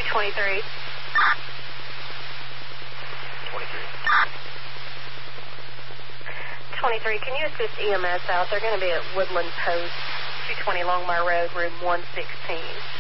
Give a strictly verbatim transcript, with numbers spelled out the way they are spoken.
twenty-three. twenty-three. twenty-three, can you assist E M S out? They're going to be at Woodland Post, two twenty Longmire Road, room one sixteen.